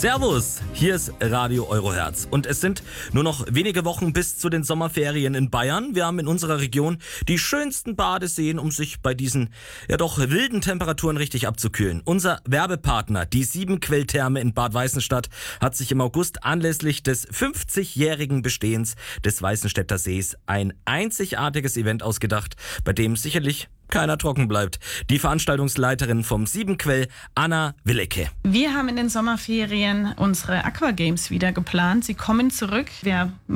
Servus, hier ist Radio Eurohertz und es sind nur noch wenige Wochen bis zu den Sommerferien in Bayern. Wir haben in unserer Region die schönsten Badeseen, um sich bei diesen ja doch wilden Temperaturen richtig abzukühlen. Unser Werbepartner, die Siebenquell-Therme in Bad Weißenstadt, hat sich im August anlässlich des 50-jährigen Bestehens des Weißenstädter Sees ein einzigartiges Event ausgedacht, bei dem sicherlich keiner trocken bleibt. Die Veranstaltungsleiterin vom Siebenquell, Anna Willecke. Wir haben in den Sommerferien unsere Aquagames wieder geplant. Sie kommen zurück. Wir